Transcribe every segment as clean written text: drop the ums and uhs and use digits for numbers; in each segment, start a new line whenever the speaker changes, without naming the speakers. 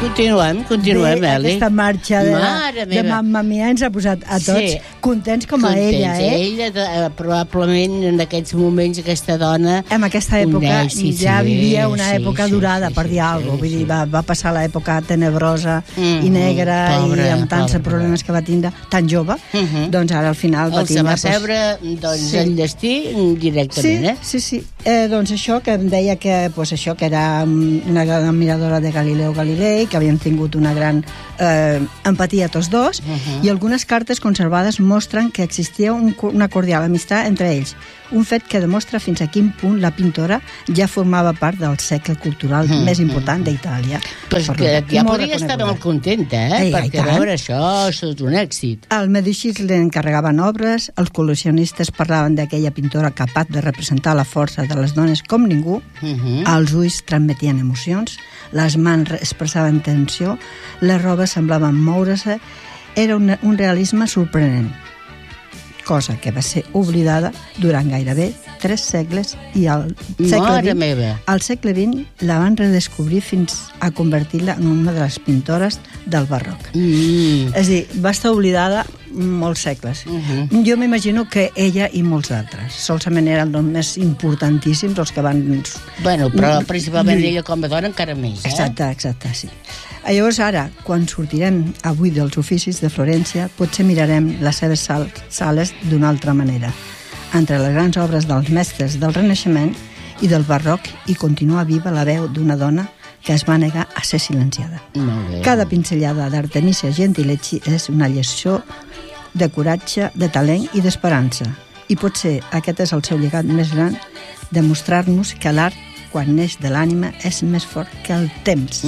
Continuem, Eli.
Aquesta marxa de Mamma Mia ens ha posat a tots contents com a ella,
Ella, probablement, en aquests moments, aquesta dona...
En aquesta època vivia una època durada, per dir alguna cosa. Vull dir, va passar l'època tenebrosa i negra i amb tants problemes que va tindre, tan jove, doncs ara al final va tindre...
El se va sebre, doncs, el destí directament,
Sí. Doncs això, que em deia que era una gran admiradora de Galileo Galilei, que havien tingut una gran empatia tots dos, i algunes cartes conservades mostren que existia una cordial amistat entre ells, un fet que demostra fins a quin punt la pintora ja formava part del segle cultural més important d'Itàlia.
Però és que ja podria estar molt contenta, perquè a veure, això és un èxit.
Els Medicis li encarregaven obres, els col·leccionistes parlaven d'aquella pintora capaç de representar la força de les dones com ningú, els ulls transmetien emocions, les mans expressaven tensió, les robes semblaven moure-se, era un realisme sorprenent, cosa que va ser oblidada durant gairebé 3 segles, i al segle XX la van redescobrir fins a convertir-la en una de les pintores del barroc. És a dir, va estar oblidada molts segles. Jo m'imagino que ella i molts altres solament eren els més importantíssims, els que van...
Bueno, però principalment ella com a dona encara més,
Exacte, sí. Llavors ara, quan sortirem avui dels oficis de Florència, potser mirarem les seves sales d'una altra manera. Entre les grans obres dels mestres del Renaixement i del barroc hi continua viva la veu d'una dona que es va negar a ser silenciada. Cada pinzellada d'Artemisia Gentileschi és una lliçó de coratge, de talent i d'esperança. I potser aquest és el seu llegat més gran, de mostrar-nos que l'art, quan neix de l'ànima, és més fort que el temps.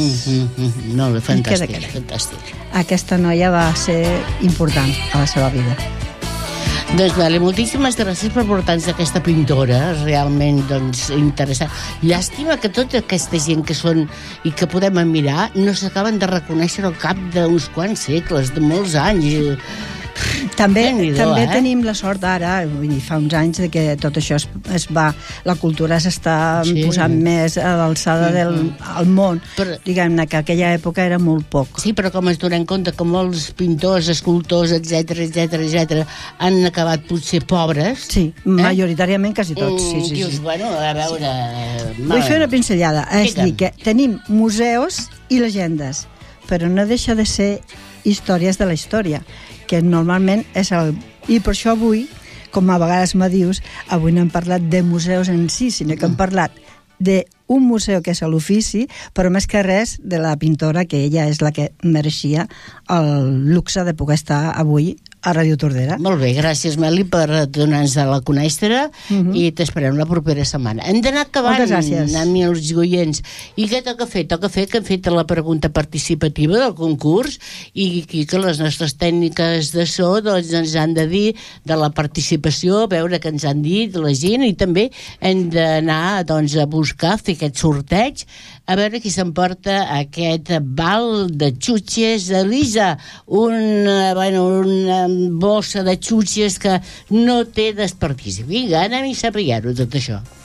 Fantàstic.
Aquesta noia va ser important a la seva vida.
Doncs vale, moltíssimes gràcies per portar-nos aquesta pintora, realment interessant. Llàstima que tota aquesta gent que són i que podem admirar no s'acaben de reconèixer al cap d'uns quants segles, de molts anys.
També tenim la sort ara, vull dir, fa uns anys de que tot això la cultura s'està posant més a l'alçada del món. Diguem-ne que aquella època era molt poc.
Sí, però com es donem compte que molts pintors, escultors, etc han acabat potser pobres.
Sí, majoritàriament quasi tots.
Dius, bueno, a veure...
Vull fer una pinzellada. És dir, que tenim museus i llegendes, però no deixa de ser històries de la història, que normalment és I per això avui, com a vegades me dius, avui no hem parlat de museus en si, sinó que hem parlat d'un museu que és l'ofici, però més que res de la pintora, que ella és la que mereixia el luxe de poder estar avui a Ràdio Tordera.
Molt bé, gràcies, Meli, per donar-nos a la conèixer i t'esperem la propera setmana. Hem d'anar acabant, amb els oients. I què toca fer? Toca fer que hem fet la pregunta participativa del concurs i que les nostres tècniques de so ens han de dir de la participació, veure què ens han dit la gent, i també hem d'anar a buscar, fer aquest sorteig, a veure qui s'emporta aquest val de xutxes d'Elisa, una bossa de xutxes que no té desperdici. Vinga, anem a saber-ho tot això.